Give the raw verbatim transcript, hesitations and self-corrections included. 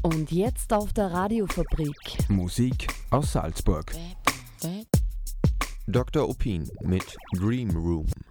Und jetzt auf der Radiofabrik. Musik aus Salzburg. Doktor Opin mit Dream Room.